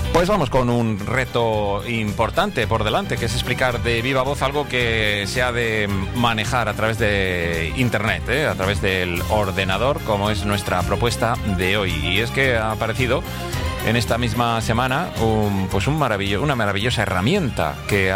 Pues vamos con un reto importante por delante, que es explicar de viva voz algo que se ha de manejar a través de Internet, a través del ordenador, como es nuestra propuesta de hoy. Y es que ha aparecido en esta misma semana una maravillosa herramienta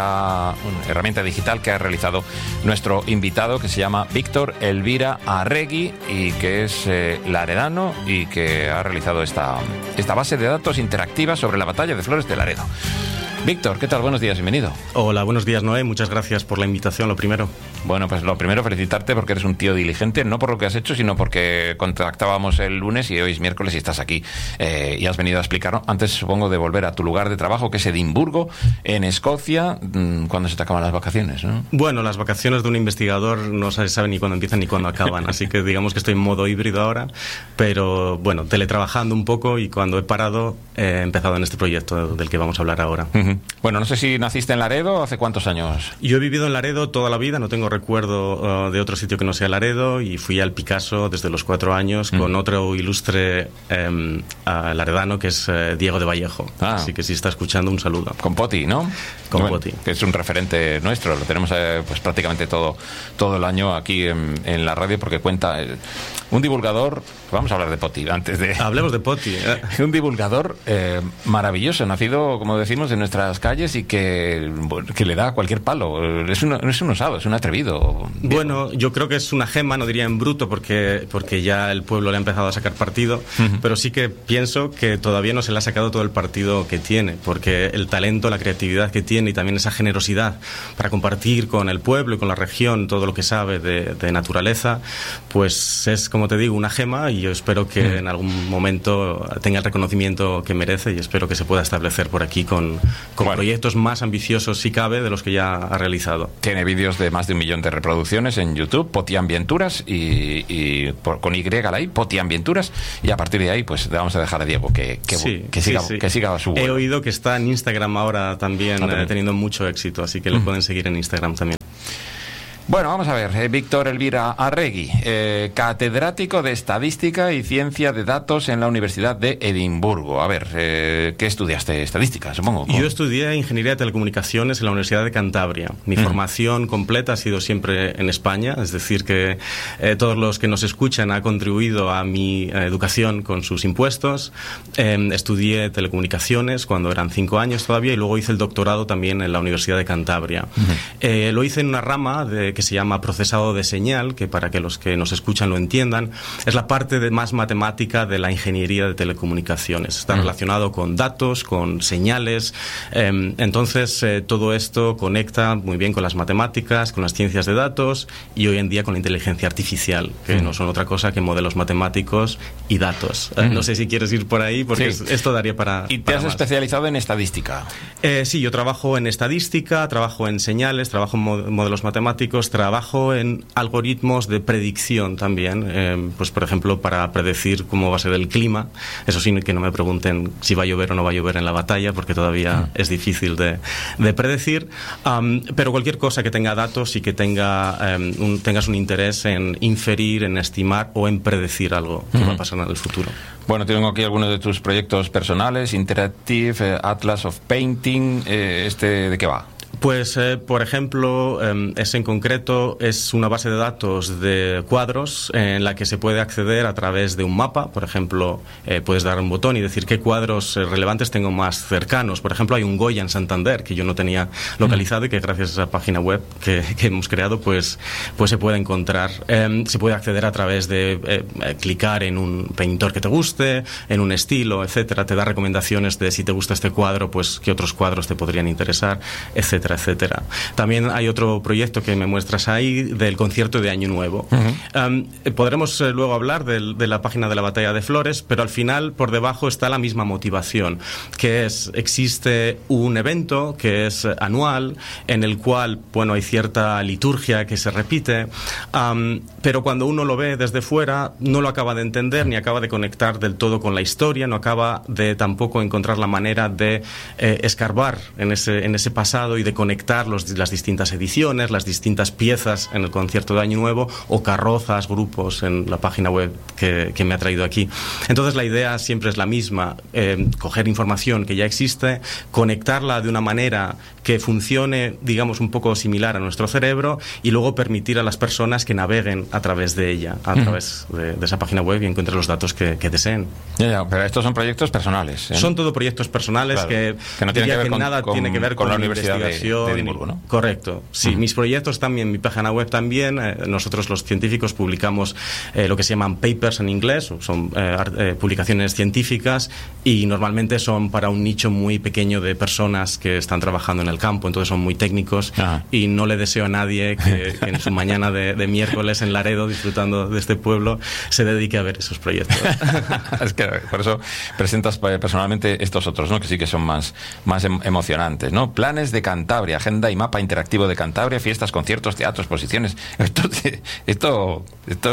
una herramienta digital que ha realizado nuestro invitado, que se llama Víctor Elvira Arregui y que es laredano y que ha realizado esta base de datos interactiva sobre la batalla de Flores de Laredo. Víctor, ¿qué tal? Buenos días, bienvenido. Hola, buenos días, Noé. Muchas gracias por la invitación, lo primero. Bueno, pues lo primero, felicitarte porque eres un tío diligente, no por lo que has hecho, sino porque contactábamos el lunes y hoy es miércoles y estás aquí y has venido a explicarnos. Antes, supongo, de volver a tu lugar de trabajo, que es Edimburgo, en Escocia, cuando se te acaban las vacaciones, ¿no? Bueno, las vacaciones de un investigador no se sabe ni cuándo empiezan ni cuándo acaban, así que digamos que estoy en modo híbrido ahora, pero bueno, teletrabajando un poco, y cuando he parado he empezado en este proyecto del que vamos a hablar ahora. Uh-huh. Bueno, no sé si naciste en Laredo, ¿hace cuántos años? Yo he vivido en Laredo toda la vida, no tengo recuerdo de otro sitio que no sea Laredo, y fui al Picasso desde los 4 años con otro ilustre laredano, que es Diego de Vallejo. Así que si está escuchando, un saludo. Con Poti, ¿no? Con Poti. Que es un referente nuestro, lo tenemos pues prácticamente todo el año aquí en la radio, porque cuenta un divulgador. Vamos a hablar de Poti antes de... Hablemos de Poti. Un divulgador maravilloso, nacido, como decimos, en nuestras calles y que le da a cualquier palo. Es un osado, es un atrevido. Bueno, yo creo que es una gema, no diría en bruto, porque ya el pueblo le ha empezado a sacar partido, pero sí que pienso que todavía no se le ha sacado todo el partido que tiene, porque el talento, la creatividad que tiene y también esa generosidad para compartir con el pueblo y con la región todo lo que sabe de naturaleza, pues es, como te digo, una gema, y yo espero que en algún momento tenga el reconocimiento que merece, y espero que se pueda establecer por aquí con proyectos más ambiciosos, si cabe, de los que ya ha realizado. Tiene vídeos de más de 1 millón de reproducciones en YouTube, Potiambienturas, con Y ahí, Potiambienturas, y a partir de ahí pues le vamos a dejar a Diego que siga su vuelo. He oído que está en Instagram ahora también, teniendo mucho éxito, así que le pueden seguir en Instagram también. Bueno, vamos a ver, Víctor Elvira Arregui, catedrático de Estadística y Ciencia de Datos en la Universidad de Edimburgo. A ver, ¿qué estudiaste? Estadística, supongo. Yo estudié Ingeniería de Telecomunicaciones en la Universidad de Cantabria. Mi formación completa ha sido siempre en España, es decir, que todos los que nos escuchan han contribuido a mi educación con sus impuestos. Estudié Telecomunicaciones cuando eran 5 años todavía, y luego hice el doctorado también en la Universidad de Cantabria. Lo hice en una rama que se llama procesado de señal, que para que los que nos escuchan lo entiendan, es la parte más matemática de la ingeniería de telecomunicaciones. Está relacionado con datos, con señales. Entonces, todo esto conecta muy bien con las matemáticas, con las ciencias de datos, y hoy en día con la inteligencia artificial, que no son otra cosa que modelos matemáticos y datos. No sé si quieres ir por ahí, porque esto daría para... ¿Y te has especializado en estadística? Sí, yo trabajo en estadística, trabajo en señales, trabajo en modelos matemáticos, trabajo en algoritmos de predicción también, pues por ejemplo para predecir cómo va a ser el clima. Eso sí, que no me pregunten si va a llover o no va a llover en la batalla, porque todavía es difícil de predecir, pero cualquier cosa que tenga datos y que tengas un interés en inferir, en estimar o en predecir algo que va a pasar en el futuro. Bueno, tengo aquí algunos de tus proyectos personales: Interactive Atlas of Painting. ¿De qué va? Pues, por ejemplo, ese en concreto es una base de datos de cuadros en la que se puede acceder a través de un mapa. Por ejemplo, puedes dar un botón y decir qué cuadros relevantes tengo más cercanos. Por ejemplo, hay un Goya en Santander que yo no tenía localizado y que gracias a esa página web que hemos creado, pues se puede encontrar. Se puede acceder a través de clicar en un pintor que te guste, en un estilo, etcétera. Te da recomendaciones de si te gusta este cuadro, pues qué otros cuadros te podrían interesar, etcétera, etcétera. También hay otro proyecto que me muestras ahí del concierto de Año Nuevo. Podremos luego hablar de la página de la Batalla de Flores, pero al final por debajo está la misma motivación, que existe un evento que es anual, en el cual, bueno, hay cierta liturgia que se repite, pero cuando uno lo ve desde fuera no lo acaba de entender ni acaba de conectar del todo con la historia, no acaba de tampoco encontrar la manera de escarbar en ese pasado y de de conectar las distintas ediciones, las distintas piezas en el concierto de Año Nuevo, o carrozas, grupos en la página web que me ha traído aquí. Entonces la idea siempre es la misma, coger información que ya existe, conectarla de una manera que funcione, digamos, un poco similar a nuestro cerebro, y luego permitir a las personas que naveguen a través de ella, a través de esa página web, y encuentren los datos que deseen. Ya, pero estos son proyectos personales, ¿eh? Son todo proyectos personales, claro, que no tienen que ver con nada tiene que ver con la Universidad de Edimburgo, ¿no? Correcto. Sí, mis proyectos también, mi página web también. Nosotros los científicos publicamos lo que se llaman papers en inglés, son publicaciones científicas, y normalmente son para un nicho muy pequeño de personas que están trabajando en el campo, entonces son muy técnicos. Y no le deseo a nadie que en su mañana de miércoles en Laredo, disfrutando de este pueblo, se dedique a ver esos proyectos. Es que por eso presentas personalmente estos otros, ¿no? Que sí que son más emocionantes, ¿no? Planes de Cantabria, agenda y mapa interactivo de Cantabria, fiestas, conciertos, teatros, exposiciones. Esto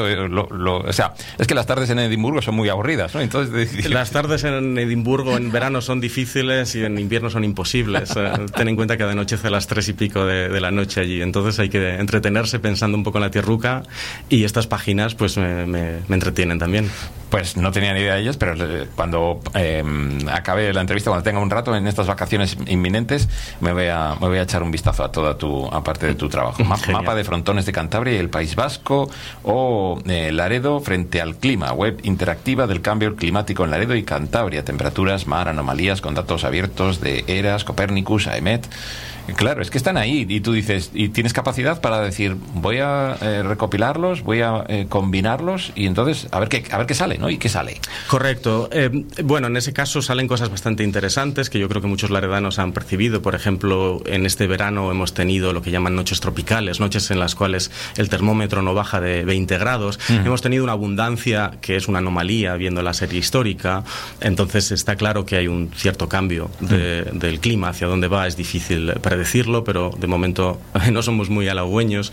o sea, es que las tardes en Edimburgo son muy aburridas, ¿no? Entonces, las tardes en Edimburgo en verano son difíciles y en invierno son imposibles. Ten en cuenta que anochece a las 3 y pico de la noche allí, entonces hay que entretenerse pensando un poco en la tierruca, y estas páginas pues me entretienen también. Pues no tenía ni idea de ellas, pero cuando acabe la entrevista, cuando tenga un rato en estas vacaciones inminentes, me voy a echar un vistazo a toda aparte de tu trabajo. Mapa de frontones de Cantabria y el País Vasco, o Laredo frente al clima, web interactiva del cambio climático en Laredo y Cantabria, temperaturas, mar, anomalías, con datos abiertos de ERAS, Copernicus, AEMET. Claro, es que están ahí, y tú dices, y tienes capacidad para decir, voy a recopilarlos, voy a combinarlos, y entonces a ver qué sale, ¿no? ¿Y qué sale? Correcto. Bueno, en ese caso salen cosas bastante interesantes que yo creo que muchos laredanos han percibido. Por ejemplo, en este verano hemos tenido lo que llaman noches tropicales, noches en las cuales el termómetro no baja de 20 grados. Hemos tenido una abundancia que es una anomalía viendo la serie histórica. Entonces está claro que hay un cierto cambio del clima, hacia dónde va. Es difícil predecirlo, pero de momento no somos muy halagüeños.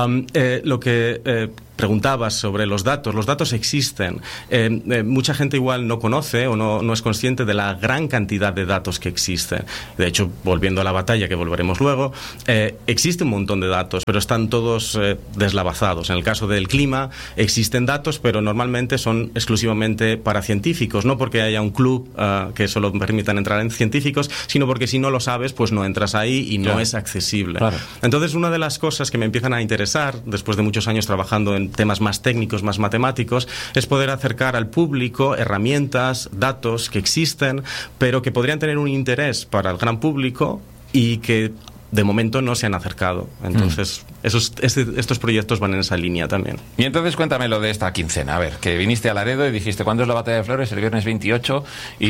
Lo que preguntabas sobre los datos existen. Mucha gente igual no conoce o no es consciente de la gran cantidad de datos que existen. De hecho, volviendo a la batalla, que volveremos luego, existe un montón de datos, pero están todos deslavazados. En el caso del clima existen datos, pero normalmente son exclusivamente para científicos, no porque haya un club que solo permitan entrar en científicos, sino porque si no lo sabes, pues no entras ahí y no es accesible. Claro. Entonces, una de las cosas que me empiezan a interesar, después de muchos años trabajando en temas más técnicos, más matemáticos, es poder acercar al público herramientas, datos que existen, pero que podrían tener un interés para el gran público y que de momento no se han acercado. Entonces, estos proyectos van en esa línea también. Y entonces cuéntame lo de esta quincena. A ver, que viniste a Laredo y dijiste, ¿cuándo es la Batalla de Flores? El viernes 28.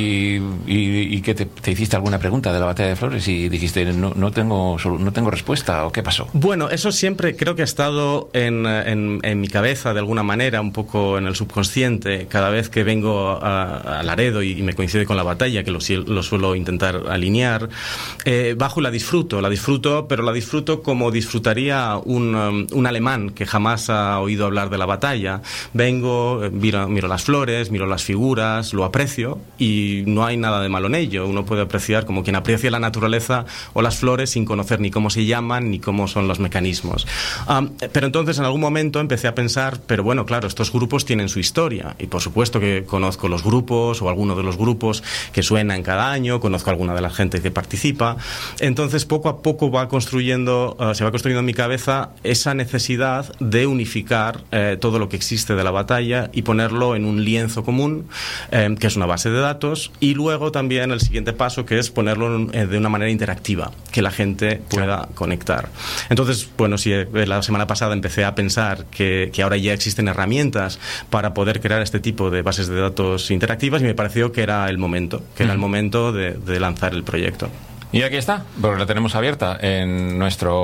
¿Y que te hiciste alguna pregunta de la Batalla de Flores? Y dijiste, no tengo respuesta, ¿o qué pasó? Bueno, eso siempre creo que ha estado en mi cabeza de alguna manera, un poco en el subconsciente. Cada vez que vengo a Laredo y me coincide con la batalla, que lo suelo intentar alinear, bajo y la disfruto, pero la disfruto como disfrutaría un alemán que jamás ha oído hablar de la batalla. Vengo, miro las flores, miro las figuras, lo aprecio, y no hay nada de malo en ello. Uno puede apreciar como quien aprecia la naturaleza o las flores sin conocer ni cómo se llaman ni cómo son los mecanismos. Pero entonces en algún momento empecé a pensar, pero bueno, claro, estos grupos tienen su historia, y por supuesto que conozco los grupos o algunos de los grupos que suenan cada año, conozco a alguna de la gente que participa. Entonces poco a poco se va construyendo en mi cabeza esa necesidad de unificar todo lo que existe de la batalla y ponerlo en un lienzo común, que es una base de datos, y luego también el siguiente paso, que es ponerlo de una manera interactiva, que la gente pueda conectar. Entonces, bueno, si la semana pasada empecé a pensar que ahora ya existen herramientas para poder crear este tipo de bases de datos interactivas, y me pareció que era el momento, de lanzar el proyecto. Y aquí está, porque la tenemos abierta en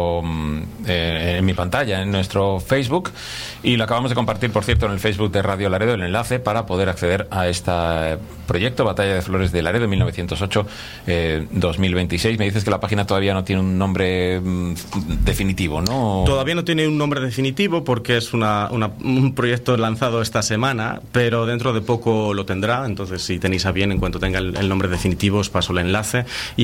mi pantalla, en nuestro Facebook, y lo acabamos de compartir, por cierto, en el Facebook de Radio Laredo, el enlace para poder acceder a este proyecto, Batalla de Flores de Laredo 1908-2026. Me dices que la página todavía no tiene un nombre definitivo, ¿no? Todavía no tiene un nombre definitivo porque es un proyecto lanzado esta semana, pero dentro de poco lo tendrá. Entonces, si tenéis a bien, en cuanto tenga el nombre definitivo, os paso el enlace, y así la gente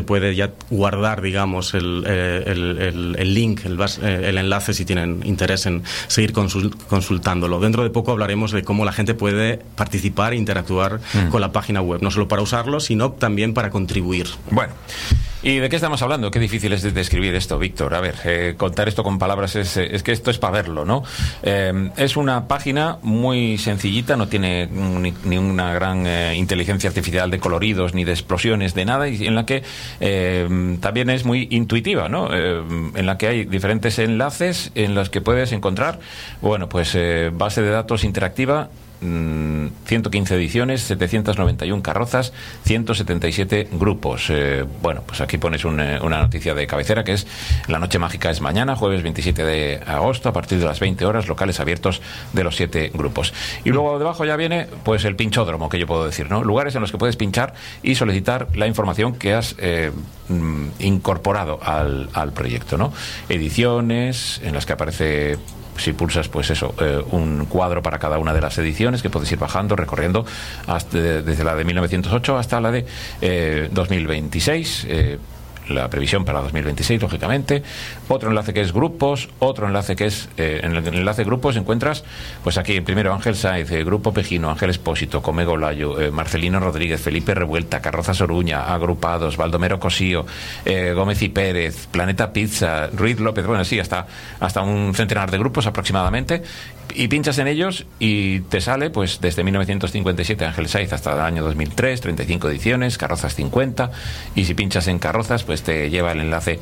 puede ya guardar, digamos, el link, el enlace, si tienen interés en seguir consultándolo. Dentro de poco hablaremos de cómo la gente puede participar e interactuar con la página web, no solo para usarlo, sino también para contribuir. Bueno, ¿y de qué estamos hablando? Qué difícil es describir esto, Víctor. A ver, contar esto con palabras es que esto es para verlo, ¿no? Es una página muy sencillita, no tiene ni una gran inteligencia artificial de coloridos, ni de explosiones, de nada, y en la que también es muy intuitiva, ¿no? En la que hay diferentes enlaces en los que puedes encontrar, bueno, pues base de datos interactiva, 115 ediciones, 791 carrozas, 177 grupos. Bueno, pues aquí pones una noticia de cabecera, que es: la noche mágica es mañana, jueves 27 de agosto, a partir de las 20 horas, locales abiertos de los 7 grupos. Y luego debajo ya viene pues el pinchódromo, que yo puedo decir, ¿no? Lugares en los que puedes pinchar y solicitar la información que has incorporado al proyecto, ¿no? Ediciones en las que aparece, si pulsas, pues eso, un cuadro para cada una de las ediciones, que puedes ir bajando, recorriendo desde la de 1908 hasta la de 2026. La previsión para 2026, lógicamente. Otro enlace que es grupos, otro enlace que es en el enlace grupos encuentras, pues aquí primero Ángel Saiz, Grupo Pejino, Ángel Espósito, Comego Layo, Marcelino Rodríguez, Felipe Revuelta, Carrozas Oruña, Agrupados, Baldomero Cosío, Gómez y Pérez, Planeta Pizza, Ruiz López, bueno, sí, hasta un centenar de grupos aproximadamente, y pinchas en ellos y te sale, pues desde 1957 Ángel Saiz hasta el año 2003, 35 ediciones, Carrozas 50, y si pinchas en Carrozas, pues te lleva el enlace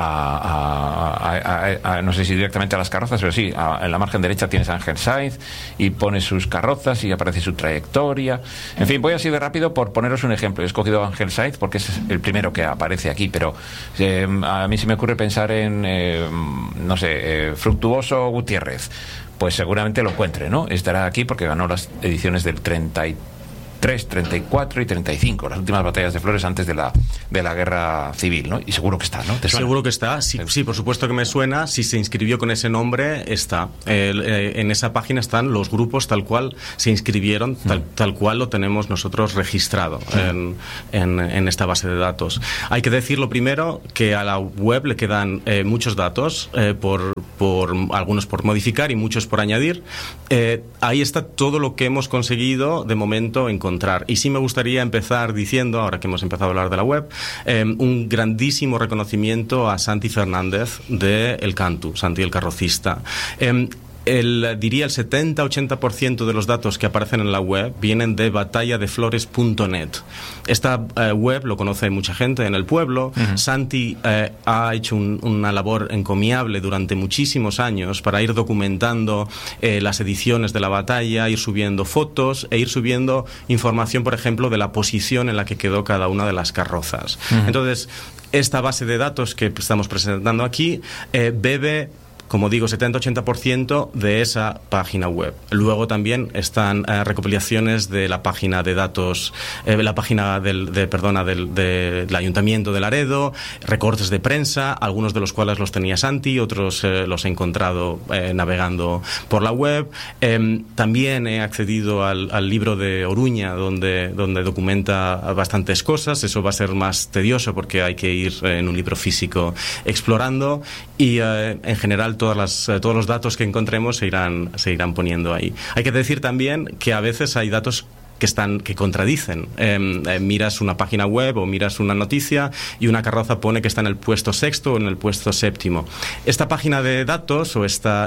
a no sé si directamente a las carrozas, pero sí, en la margen derecha tienes a Ángel Saiz y pones sus carrozas y aparece su trayectoria. En fin, voy así de rápido por poneros un ejemplo. He escogido a Ángel Saiz porque es el primero que aparece aquí, pero a mí se me ocurre pensar en no sé, Fructuoso Gutiérrez, pues seguramente lo encuentre, ¿no? Estará aquí porque ganó las ediciones del 33, 34 y 35, las últimas batallas de Flores antes de la guerra civil, ¿no? Y seguro que está, ¿no? ¿Te suena? Seguro que está, sí, por supuesto que me suena. Si se inscribió con ese nombre, está. En esa página están los grupos tal cual se inscribieron, tal cual lo tenemos nosotros registrado en esta base de datos. Hay que decir lo primero, que a la web le quedan muchos datos, por algunos por modificar y muchos por añadir. Ahí está todo lo que hemos conseguido de momento encontrar. Y sí me gustaría empezar diciendo, ahora que hemos empezado a hablar de la web, un grandísimo reconocimiento a Santi Fernández de El Cantu, Santi el carrocista. Diría el 70-80% de los datos que aparecen en la web vienen de batalladeflores.net. Esta web lo conoce mucha gente en el pueblo. Santi ha hecho una labor encomiable durante muchísimos años para ir documentando las ediciones de la batalla, ir subiendo fotos e ir subiendo información, por ejemplo, de la posición en la que quedó cada una de las carrozas. Entonces, esta base de datos que estamos presentando aquí bebe, como digo, 70-80% de esa página web. Luego también están recopilaciones de la página de datos, la página del Ayuntamiento de Laredo, recortes de prensa, algunos de los cuales los tenía Santi, otros los he encontrado navegando por la web. También he accedido al libro de Oruña, donde documenta bastantes cosas. Eso va a ser más tedioso porque hay que ir en un libro físico explorando, y en general todos los datos que encontremos se irán poniendo ahí. Hay que decir también que a veces hay datos que contradicen. Miras una página web o miras una noticia y una carroza pone que está en el puesto 6º o en el puesto 7º. Esta página de datos o esta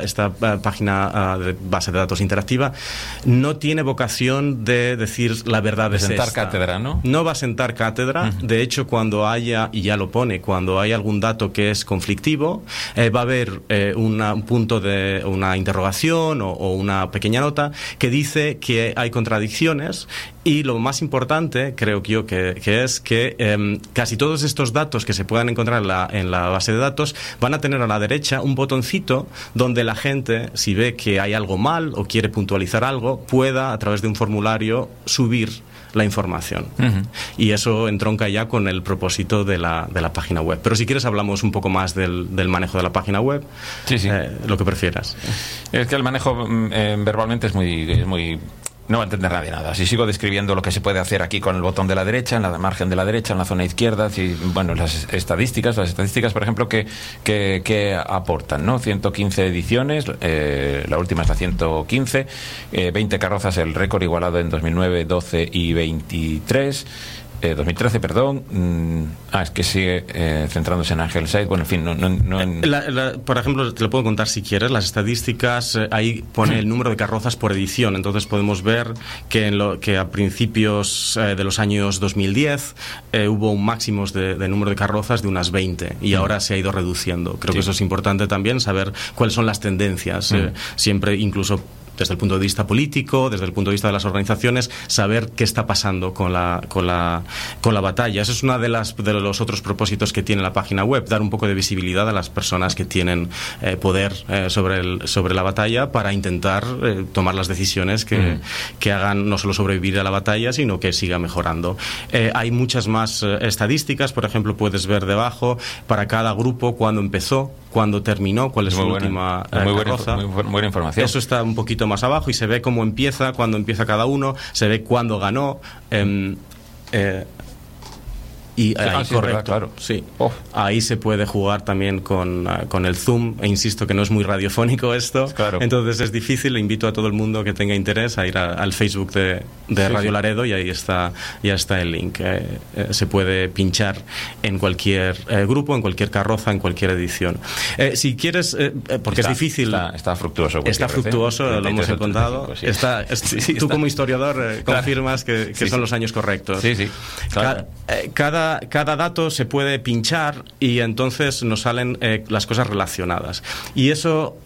página de base de datos interactiva no tiene vocación de decir la verdad de sentar cátedra, ¿no? No va a sentar cátedra. De hecho, cuando haya, y ya lo pone, cuando hay algún dato que es conflictivo, va a haber un punto de una interrogación o una pequeña nota que dice que hay contradicciones. Y lo más importante, creo yo, que es que casi todos estos datos que se puedan encontrar en la base de datos van a tener a la derecha un botoncito donde la gente, si ve que hay algo mal o quiere puntualizar algo, pueda, a través de un formulario, subir la información. Y eso entronca ya con el propósito de la página web. Pero si quieres hablamos un poco más del manejo de la página web. Sí. Lo que prefieras. Es que el manejo verbalmente es muy No va a entender nadie nada. Si sigo describiendo lo que se puede hacer aquí con el botón de la derecha, en la margen de la derecha, en la zona izquierda, bueno, las estadísticas, por ejemplo, que aportan, ¿no? 115 ediciones, la última es la 115, 20 carrozas, el récord igualado en 2009, 12 y 23. 2013, perdón. Es que sigue centrándose en Ángel Said. Bueno, en fin, por ejemplo, te lo puedo contar si quieres. Las estadísticas, ahí pone el número de carrozas por edición. Entonces podemos ver que a principios de los años 2010 hubo un máximo de número de carrozas de unas 20 y ahora se ha ido reduciendo. Creo que eso es importante también, saber cuáles son las tendencias. Siempre, incluso desde el punto de vista político, desde el punto de vista de las organizaciones, saber qué está pasando con la batalla. Eso es uno de los otros propósitos que tiene la página web, dar un poco de visibilidad a las personas que tienen poder sobre la batalla, para intentar tomar las decisiones que hagan no solo sobrevivir a la batalla, sino que siga mejorando. Hay muchas más estadísticas. Por ejemplo, puedes ver debajo para cada grupo cuándo empezó, cuándo terminó, cuál es su última carroza. Muy buena información. Eso está un poquito más abajo y se ve cómo empieza, cuándo empieza cada uno, se ve cuándo ganó. Correcto, ¿verdad? Claro. Sí. Ahí se puede jugar también con el zoom, e insisto que no es muy radiofónico esto, claro. Entonces es difícil. Le invito a todo el mundo que tenga interés a ir al Facebook de Radio Laredo, y ahí ya está el link. Se puede pinchar en cualquier grupo, en cualquier carroza, en cualquier edición. Si quieres, porque es difícil. Está fructuoso. Está fructuoso, lo hemos encontrado. Tú como historiador confirmas que son los años correctos. Sí, claro. Cada dato se puede pinchar y entonces nos salen las cosas relacionadas. Y eso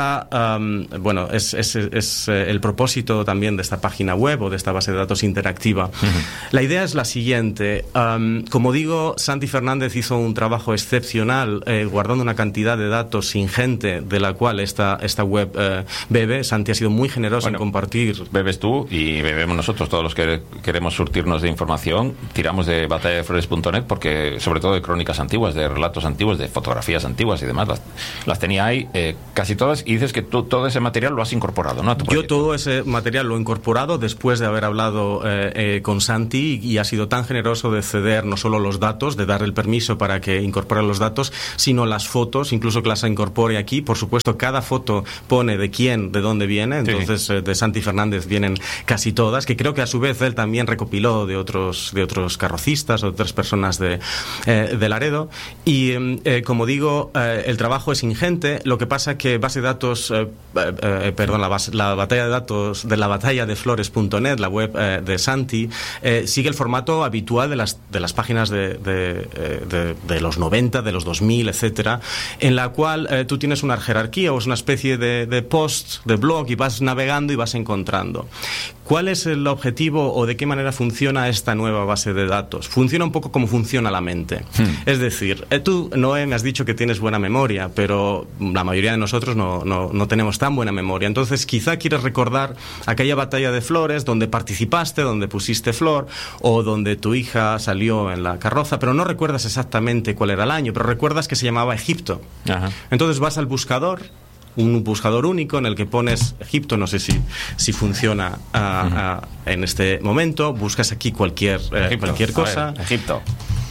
es el propósito también de esta página web o de esta base de datos interactiva. La idea es la siguiente. Como digo, Santi Fernández hizo un trabajo excepcional guardando una cantidad de datos ingente de la cual esta web bebe. Santi ha sido muy generoso en compartir. Bebes tú y bebemos nosotros, todos los que queremos surtirnos de información. Tiramos de batalladeflores.net, porque sobre todo de crónicas antiguas, de relatos antiguos, de fotografías antiguas y demás, las tenía ahí casi todas, y dices que tú todo ese material lo has incorporado, ¿no? Yo todo ese material lo he incorporado después de haber hablado con Santi, y ha sido tan generoso de ceder no solo los datos, de dar el permiso para que incorpore los datos, sino las fotos, incluso que las incorpore aquí. Por supuesto, cada foto pone de quién, de dónde viene. Entonces de Santi Fernández vienen casi todas, que creo que a su vez él también recopiló de otros carrocistas, otras personas de Laredo. Y como digo, el trabajo es ingente. Lo que pasa que base de datos, la batalla de datos de la batalladeflores.net, la web de Santi, sigue el formato habitual de las páginas de los 90, de los 2000, etcétera, en la cual tú tienes una jerarquía, o es una especie de post, de blog, y vas navegando y vas encontrando. ¿Cuál es el objetivo o de qué manera funciona esta nueva base de datos? Funciona un poco como funciona la mente. Es decir, tú, Noé, me has dicho que tienes buena memoria, pero la mayoría de nosotros no tenemos tan buena memoria. Entonces, quizá quieres recordar aquella batalla de flores donde participaste, donde pusiste flor, o donde tu hija salió en la carroza, pero no recuerdas exactamente cuál era el año, pero recuerdas que se llamaba Egipto. Ajá. Entonces vas al buscador, un buscador único en el que pones Egipto, no sé si funciona en este momento, buscas aquí cualquier cosa. Egipto.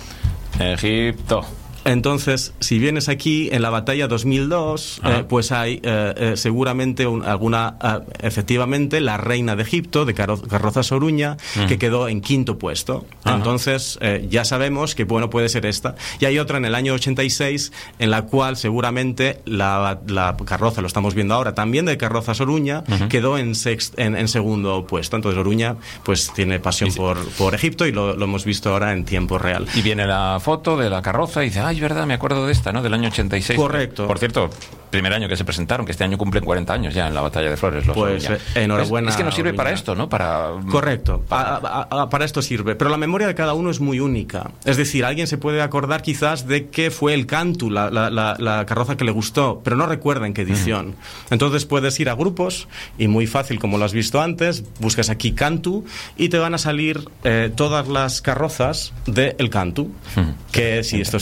Entonces, si vienes aquí en la batalla 2002, pues hay seguramente efectivamente la reina de Egipto, de Carrozas Oruña, que quedó en 5º puesto. Entonces, ya sabemos que puede ser esta. Y hay otra en el año 86, en la cual seguramente la carroza, lo estamos viendo ahora, también de Carrozas Oruña, quedó en 2º puesto. Entonces, Oruña pues tiene pasión por Egipto, y lo hemos visto ahora en tiempo real. Y viene la foto de la carroza y dice, ay, verdad, me acuerdo de esta, ¿no? Del año 86. Correcto. Por cierto, primer año que se presentaron, que este año cumplen 40 años ya en la batalla de Flores. Pues enhorabuena. Es que nos sirve para esto, ¿no? Correcto. Para esto sirve. Pero la memoria de cada uno es muy única. Es decir, alguien se puede acordar quizás de qué fue el Cantu, la carroza que le gustó, pero no recuerda en qué edición. Entonces puedes ir a grupos y muy fácil, como lo has visto antes, buscas aquí Cantu y te van a salir todas las carrozas del Cantu. Que si esto está bien,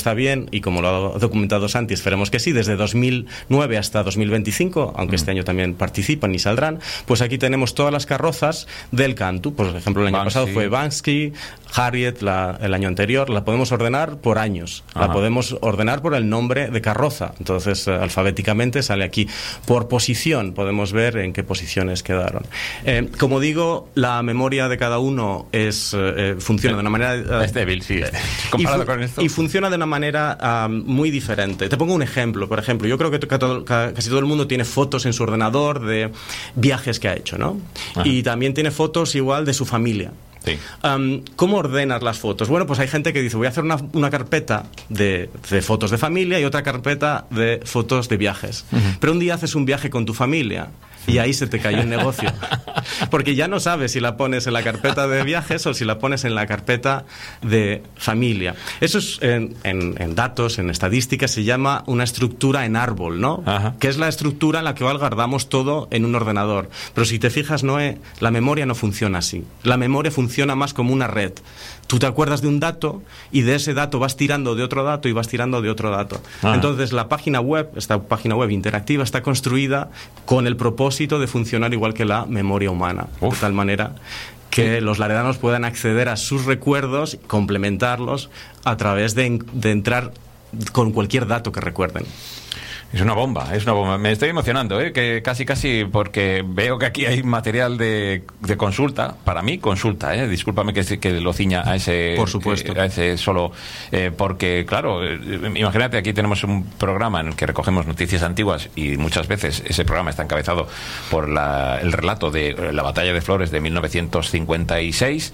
evolución, y como lo ha documentado Santi, esperemos que sí, desde 2009 hasta 2025, aunque este año también participan y saldrán, pues aquí tenemos todas las carrozas del Cantu. Por ejemplo, el año pasado fue Banksy, Harriet el año anterior. La podemos ordenar por años, la podemos ordenar por el nombre de carroza. Entonces, alfabéticamente sale aquí. Por posición, podemos ver en qué posiciones quedaron. Como digo, la memoria de cada uno funciona de una manera... es débil, sí. Comparado con esto. Y funciona de una manera muy diferente. Te pongo un ejemplo. Por ejemplo, yo creo que casi todo el mundo tiene fotos en su ordenador de viajes que ha hecho, ¿no? Y también tiene fotos igual de su familia. Sí. ¿Cómo ordenas las fotos? Bueno, pues hay gente que dice, voy a hacer una carpeta de fotos de familia y otra carpeta de fotos de viajes. Pero un día haces un viaje con tu familia y ahí se te cayó el negocio. Porque ya no sabes si la pones en la carpeta de viajes o si la pones en la carpeta de familia. Eso es, en datos, en estadísticas, se llama una estructura en árbol, ¿no? Que es la estructura en la que guardamos todo en un ordenador. Pero si te fijas, Noé, la memoria no funciona así. La memoria funciona más como una red. Tú te acuerdas de un dato y de ese dato vas tirando de otro dato y vas tirando de otro dato. Entonces esta página web interactiva está construida con el propósito de funcionar igual que la memoria humana. De tal manera que los laredanos puedan acceder a sus recuerdos y complementarlos a través de entrar con cualquier dato que recuerden. Es una bomba, es una bomba. Me estoy emocionando, que casi, porque veo que aquí hay material de consulta. Para mí, consulta, discúlpame que lo ciña a ese... Por supuesto. A ese solo... porque, claro, imagínate, aquí tenemos un programa en el que recogemos noticias antiguas y muchas veces ese programa está encabezado por el relato de la Batalla de Flores de 1956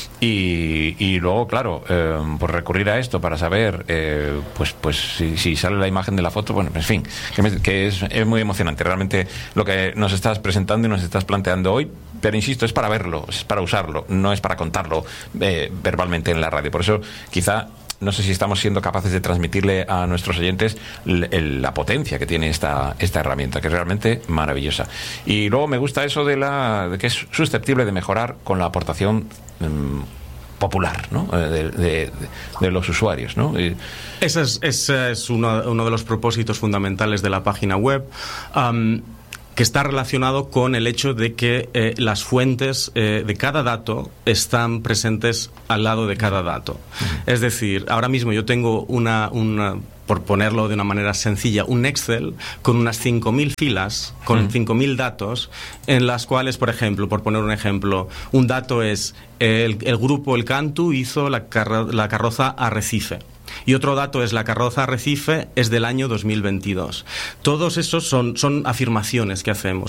y luego, claro, por recurrir a esto para saber, pues si sale la imagen de la foto, bueno, en fin, que es muy emocionante realmente lo que nos estás presentando y nos estás planteando hoy, pero insisto, es para verlo, es para usarlo, no es para contarlo verbalmente en la radio. Por eso quizá no sé si estamos siendo capaces de transmitirle a nuestros oyentes la potencia que tiene esta herramienta, que es realmente maravillosa. Y luego me gusta eso de que es susceptible de mejorar con la aportación popular, ¿no? de los usuarios, ¿no? Ese es uno de los propósitos fundamentales de la página web, que está relacionado con el hecho de que las fuentes de cada dato están presentes al lado de cada dato. Es decir, ahora mismo yo tengo por ponerlo de una manera sencilla, un Excel con unas 5.000 filas, con 5.000 datos, en las cuales, por ejemplo, por poner un ejemplo, un dato es el grupo El Cantu hizo la carroza Arrecife. Y otro dato es la carroza Arrecife es del año 2022. Todos esos son afirmaciones que hacemos.